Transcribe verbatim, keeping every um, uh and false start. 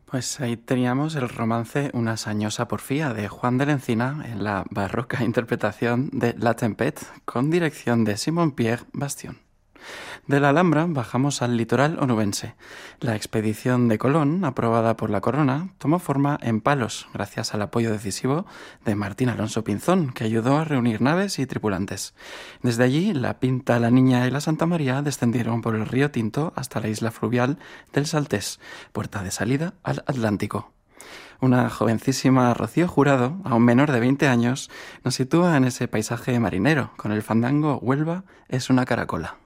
Pues ahí teníamos el romance Una sañosa porfía de Juan de la Encina en la barroca interpretación de La Tempête con dirección de Simon-Pierre Bastion. De la Alhambra bajamos al litoral onubense. La expedición de Colón, aprobada por la corona, tomó forma en Palos, gracias al apoyo decisivo de Martín Alonso Pinzón, que ayudó a reunir naves y tripulantes. Desde allí, la Pinta, la Niña y la Santa María descendieron por el río Tinto hasta la isla fluvial del Saltés, puerta de salida al Atlántico. Una jovencísima Rocío Jurado, aún menor de veinte años, nos sitúa en ese paisaje marinero, con el fandango Huelva es una caracola.